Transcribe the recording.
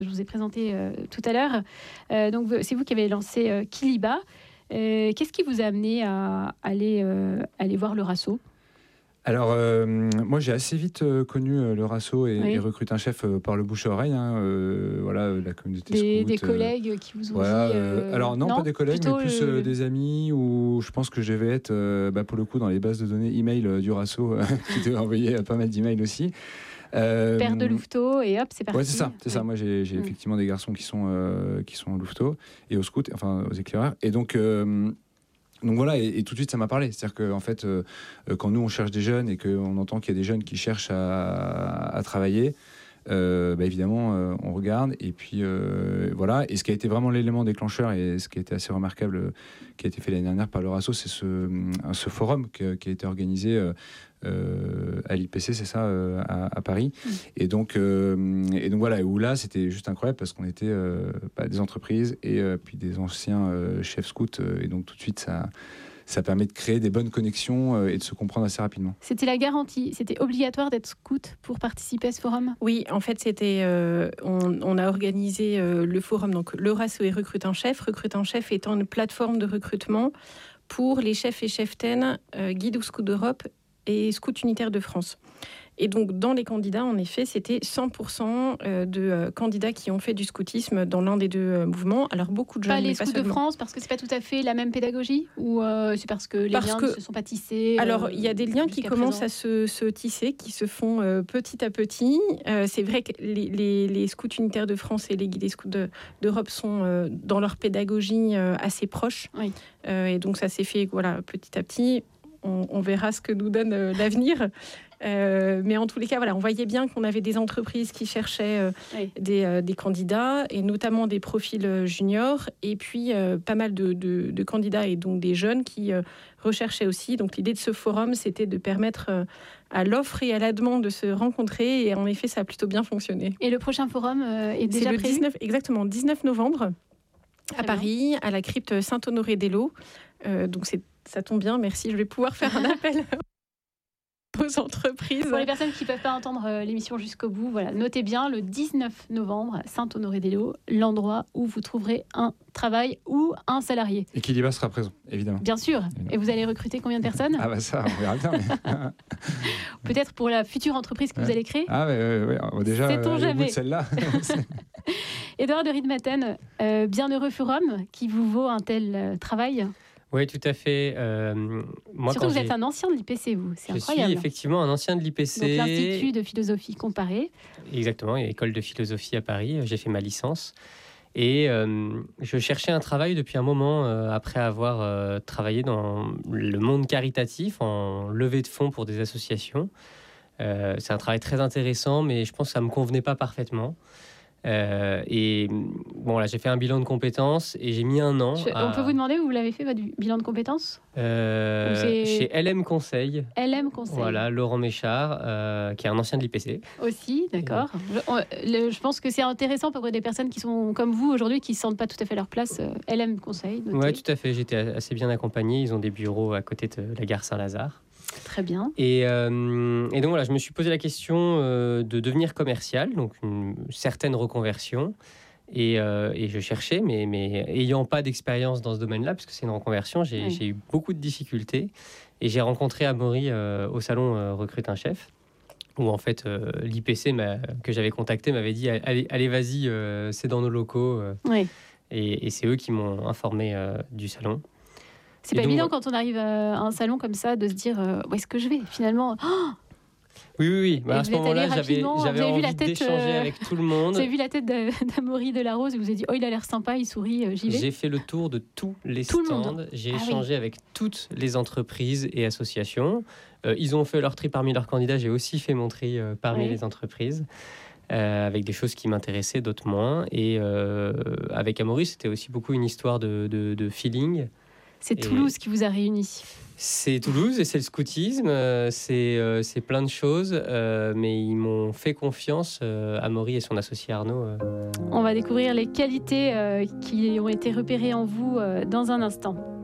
je vous ai présenté tout à l'heure. Donc, c'est vous qui avez lancé Kiliba. Qu'est-ce qui vous a amené à aller voir le RASO ? Alors, moi, j'ai assez vite connu le RASO et Recrute un chef par le bouche à oreille. Voilà, la communauté scout. Des collègues qui vous ont dit... Alors, non, pas des collègues, mais plus des amis où je pense que je vais être, pour le coup, dans les bases de données email du RASO, qui devait envoyer pas mal d'emails aussi. Paire de louveteaux et hop, c'est parti. Ouais, c'est ça. Moi, j'ai effectivement des garçons qui sont louveteaux et aux scouts, enfin aux éclaireurs. Et donc voilà, et tout de suite ça m'a parlé. C'est-à-dire qu'en fait, quand nous on cherche des jeunes et qu'on entend qu'il y a des jeunes qui cherchent à travailler, évidemment on regarde et puis voilà. Et ce qui a été vraiment l'élément déclencheur et ce qui a été assez remarquable, qui a été fait l'année dernière par le RASO, c'est ce forum qui a été organisé à l'IPC, c'est ça, à Paris. Et donc voilà, où là c'était juste incroyable parce qu'on était des entreprises et puis des anciens chefs scouts, et donc tout de suite ça permet de créer des bonnes connexions et de se comprendre assez rapidement. C'était la garantie, c'était obligatoire d'être scout pour participer à ce forum ? Oui, en fait, c'était, on a organisé le forum, donc le RASO et Recrute un chef. Recrute un chef étant une plateforme de recrutement pour les chefs et cheftaines guides ou scouts d'Europe et scouts unitaires de France. Et donc, dans les candidats, en effet, c'était 100% de candidats qui ont fait du scoutisme dans l'un des deux mouvements. Alors, beaucoup de jeunes, pas les scouts de France, parce que c'est pas tout à fait la même pédagogie, ou c'est parce que les liens ne se sont pas tissés Alors, il y a des liens qui commencent à se tisser, qui se font petit à petit. C'est vrai que les scouts unitaires de France et les guides des scouts d'Europe sont dans leur pédagogie assez proches. Oui. Et donc, ça s'est fait petit à petit. On verra ce que nous donne l'avenir. Mais en tous les cas, on voyait bien qu'on avait des entreprises qui cherchaient des candidats, et notamment des profils juniors, et puis pas mal de candidats et donc des jeunes qui recherchaient aussi. Donc l'idée de ce forum, c'était de permettre à l'offre et à la demande de se rencontrer, et en effet, ça a plutôt bien fonctionné. Et le prochain forum est déjà prévu ? 19 novembre, à Paris, à la crypte Saint-Honoré-d'Eylau. Donc ça tombe bien, merci. Je vais pouvoir faire un appel aux entreprises. Pour les personnes qui ne peuvent pas entendre l'émission jusqu'au bout, voilà, notez bien le 19 novembre, Saint-Honoré-d'Eylau, l'endroit où vous trouverez un travail ou un salarié. Et Kiliba sera présent, évidemment. Bien sûr. Et vous allez recruter combien de personnes ? Ah ça, on verra bien. Mais... Peut-être pour la future entreprise que vous allez créer ? Ah ouais. Déjà, sait-on jamais. Au bout de celle-là. Édouard de Riedmaten, bienheureux forum qui vous vaut un tel travail ? Oui, tout à fait. Moi, surtout, vous êtes un ancien de l'IPC, vous. C'est incroyable. Je suis effectivement un ancien de l'IPC. Donc, l'Institut de philosophie comparée. Exactement, école de philosophie à Paris. J'ai fait ma licence. Et je cherchais un travail depuis un moment, après avoir travaillé dans le monde caritatif, en levée de fonds pour des associations. C'est un travail très intéressant, mais je pense que ça ne me convenait pas parfaitement. Et bon, là, j'ai fait un bilan de compétences et j'ai mis un an. On peut vous demander où vous l'avez fait, votre bilan de compétences ? Chez LM Conseil. LM Conseil. Voilà, Laurent Méchard, qui est un ancien de l'IPC. Aussi, d'accord. Je pense que c'est intéressant pour des personnes qui sont comme vous aujourd'hui, qui ne se sentent pas tout à fait leur place. LM Conseil. Oui, tout à fait. J'étais assez bien accompagné. Ils ont des bureaux à côté de la gare Saint-Lazare. Très bien. Et donc voilà, je me suis posé la question de devenir commercial, donc une certaine reconversion. Et je cherchais, mais ayant pas d'expérience dans ce domaine-là, parce que c'est une reconversion, j'ai eu beaucoup de difficultés. Et j'ai rencontré Amaury au salon Recrute un chef, où en fait l'IPC que j'avais contacté m'avait dit allez vas-y, c'est dans nos locaux. Oui. Et c'est eux qui m'ont informé du salon. C'est pas évident quand on arrive à un salon comme ça de se dire où est-ce que je vais finalement. Oui. À ce moment-là, j'avais envie d'échanger avec tout le monde. Vous avez vu la tête d'Amaury Delarose et vous avez dit il a l'air sympa, il sourit, j'y vais. J'ai fait le tour de tous les stands. J'ai échangé avec toutes les entreprises et associations. Ils ont fait leur tri parmi leurs candidats. J'ai aussi fait mon tri parmi les entreprises. Avec des choses qui m'intéressaient, d'autres moins. Et avec Amaury, c'était aussi beaucoup une histoire de feeling. C'est Toulouse qui vous a réunis. C'est Toulouse et c'est le scoutisme, c'est plein de choses, mais ils m'ont fait confiance, Amaury et son associé Arnaud. On va découvrir les qualités qui ont été repérées en vous dans un instant.